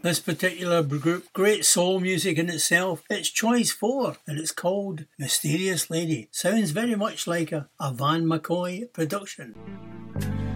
This particular group, great soul music in itself. It's Choice 4 and it's called Mysterious Lady. Sounds very much like a Van McCoy production.